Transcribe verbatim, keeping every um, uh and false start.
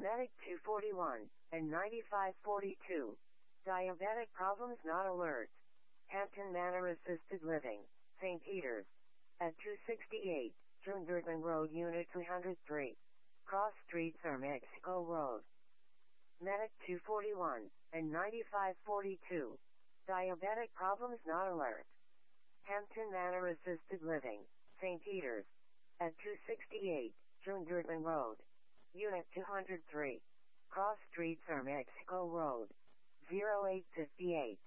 Medic two forty-one and ninety-five forty-two. Diabetic problems not alert. Hampton Manor Assisted Living, Saint Peter's. At two sixty-eight, June Durban Road, Unit two hundred three. Cross Street, Sir Mexico Road. Medic two forty-one and ninety-five forty-two. Diabetic problems not alert. Hampton Manor Assisted Living, Saint Peter's. At two sixty-eight, June Durban Road. Unit two hundred three. Cross Street, Sir Mexico Road. zero eight five eight.